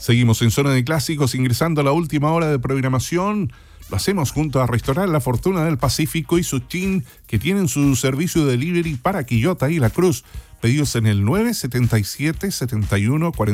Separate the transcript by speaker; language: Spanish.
Speaker 1: Seguimos en Zona de Clásicos, ingresando a la última hora de programación. Lo hacemos junto a Restaurant La Fortuna del Pacífico y Suchin, que tienen su servicio de delivery para Quillota y La Cruz. Pedidos en el 977 71 40.